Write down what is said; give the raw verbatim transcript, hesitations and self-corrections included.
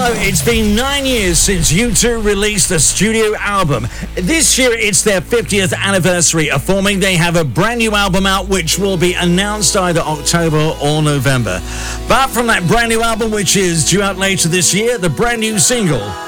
So it's been nine years since U two released a studio album. This year it's their fiftieth anniversary of forming. They have a brand new album out which will be announced either October or November. But from that brand new album, which is due out later this year, the brand new single